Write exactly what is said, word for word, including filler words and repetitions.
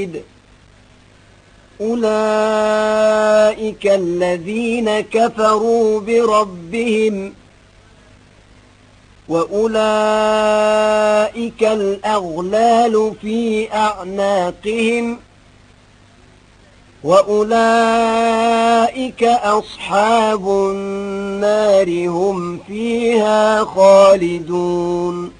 الحديد أولئك الذين كفروا بربهم وأولئك الأغلال في أعناقهم وأولئك أصحاب النار هم فيها خالدون